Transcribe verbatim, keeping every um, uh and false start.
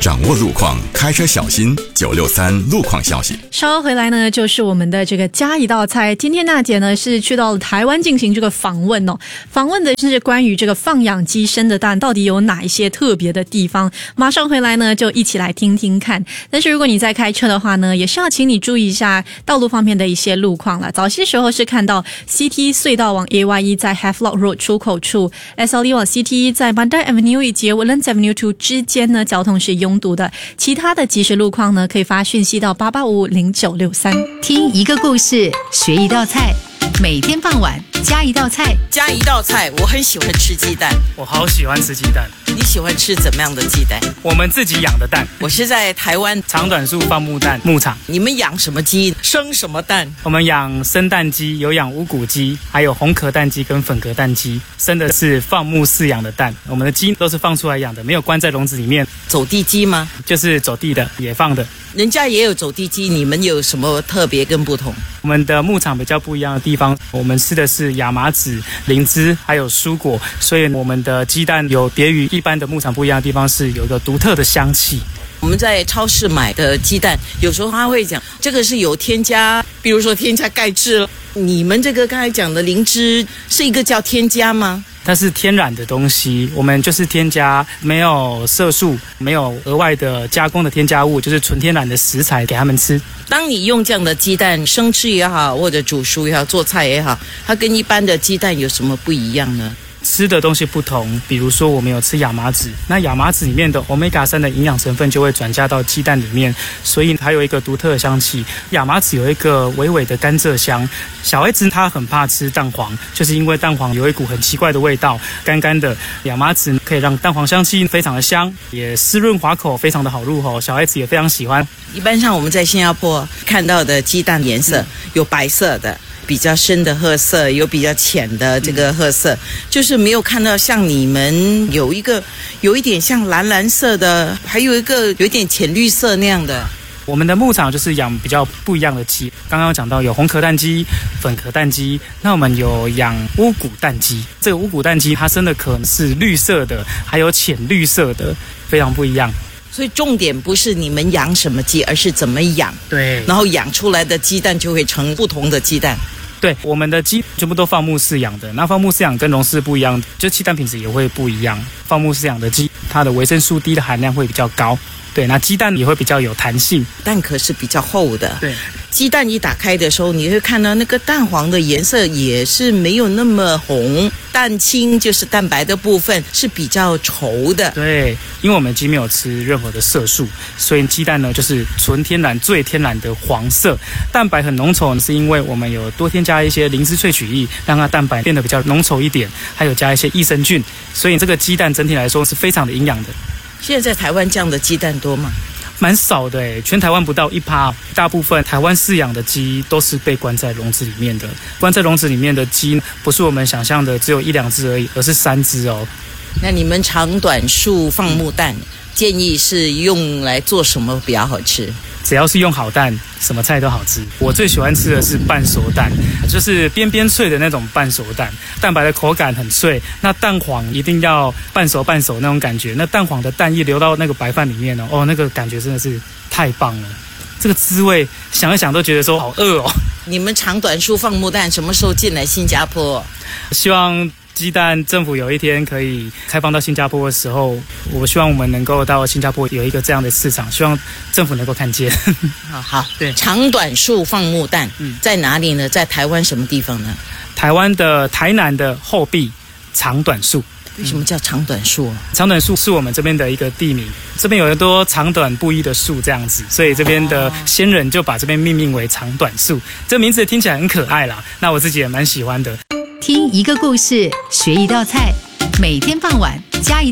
掌握路况，开车小心。九六三路况消息。 稍后回来呢，就是我们的这个加一道菜。今天娜姐呢是去到了台湾进行这个访问哦，访问的是关于这个放养鸡生的蛋到底有哪一些特别的地方。马上回来呢，就一起来听听看。但是如果你在开车的话呢，也是要请你注意一下道路方面的一些路况了。早些时候是看到 C T 隧道往 A Y E 在 Havelock Road 出口处 ，S L E 往 C T 在 Mandai Avenue 以及 Woodlands Avenue 二之间呢，交通是拥堵的。其他的即时路况呢，可以发讯息到八八五零九六三。 听一个故事，学一道菜，每天傍晚加一道菜。 加一道菜，我很喜欢吃鸡蛋。 我好喜欢吃鸡蛋。 你喜欢吃怎么样的鸡蛋？ 我们自己养的蛋。 我是在台湾长短树放牧蛋牧场。 你们养什么鸡？生什么蛋？ 我们养生蛋鸡，有养乌骨鸡，还有红壳蛋鸡跟粉壳蛋鸡。生的是放牧饲养的蛋，我们的鸡都是放出来养的，没有关在笼子里面。 走地鸡吗？ 就是走地的，野放的。 人家也有走地鸡，你们有什么特别跟不同？ 我们的牧场比较不一样的地方，我们吃的是亚麻籽、灵芝还有蔬果，所以我们的鸡蛋有别于一般的牧场不一样的地方，是有一个独特的香气。 我们在超市买的鸡蛋，有时候他会讲这个是有添加，比如说添加钙质了。你们这个刚才讲的灵芝是一个叫添加吗？ 它是天然的东西，我们就是添加没有色素，没有额外的加工的添加物，就是纯天然的食材给他们吃。 当你用这样的鸡蛋生吃也好，或者煮熟也好，做菜也好，它跟一般的鸡蛋有什么不一样呢？ 吃的东西不同，比如说我们有吃亚麻籽，那亚麻籽里面的 欧米伽三 的营养成分就会转嫁到鸡蛋里面，所以它有一个独特的香气。亚麻籽有一个微微的甘蔗香，小孩子他很怕吃蛋黄，就是因为蛋黄有一股很奇怪的味道，干干的。亚麻籽可以让蛋黄香气非常的香，也湿润滑口，非常的好入口，小孩子也非常喜欢。 一般上我们在新加坡看到的鸡蛋颜色、嗯、有白色的，比较深的褐色，有比较浅的这个褐色、嗯、就是没有看到像你们有一个有一点像蓝蓝色的，还有一个有一点浅绿色那样的。 我们的牧场就是养比较不一样的鸡，刚刚讲到有红壳蛋鸡、粉壳蛋鸡，那我们有养乌骨蛋鸡。这个乌骨蛋鸡它生的壳是绿色的，还有浅绿色的，非常不一样。 所以重点不是你们养什么鸡，而是怎么养。 对， 然后养出来的鸡蛋就会成不同的鸡蛋。 对，我们的鸡全部都放牧饲养的，那放牧饲养跟笼饲不一样，就鸡蛋品质也会不一样。放牧饲养的鸡，它的维生素 D 的含量会比较高。对，那鸡蛋也会比较有弹性， 蛋壳是比较厚的。 对， 鸡蛋一打开的时候，你会看到那个蛋黄的颜色也是没有那么红，蛋清就是蛋白的部分是比较稠的。 对，因为我们鸡没有吃任何的色素，所以鸡蛋呢就是纯天然、最天然的黄色，蛋白很浓稠，是因为我们有多添加一些灵芝萃取液，让它蛋白变得比较浓稠一点，还有加一些益生菌，所以这个鸡蛋整体来说是非常的营养的。 现在在台湾这样的鸡蛋多吗？ 蛮少的诶，全台湾不到一趴，大部分台湾饲养的鸡都是被关在笼子里面的。关在笼子里面的鸡，不是我们想象的只有一两只而已，而是三只哦。 那你们长短树放牧蛋，建议是用来做什么比较好吃？ 只要是用好蛋，什么菜都好吃。我最喜欢吃的是半熟蛋，就是边边脆的那种半熟蛋，蛋白的口感很脆。那蛋黄一定要半熟半熟那种感觉，那蛋黄的蛋液流到那个白饭里面哦，哦，那个感觉真的是太棒了。这个滋味想一想都觉得说好饿哦。 你们长短树放牧蛋什么时候进来新加坡？ 希望鸡蛋政府有一天可以开放到新加坡的时候，我希望我们能够到新加坡有一个这样的市场，希望政府能够看见。 好好，对，长短树放牧蛋、嗯、在哪里呢？在台湾什么地方呢？ 台湾的台南的后壁长短树。 为什么叫长短树、啊嗯、长短树是我们这边的一个地名，这边有很多长短不一的树这样子，所以这边的先人就把这边命名为长短树。这名字听起来很可爱啦，那我自己也蛮喜欢的。 听一个故事，学一道菜，每天傍晚加一